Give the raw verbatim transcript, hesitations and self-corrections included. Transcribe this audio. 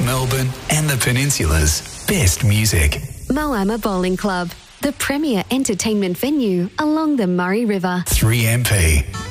Melbourne and the Peninsula's best music. Moama Bowling Club, the premier entertainment venue along the Murray River. three M P.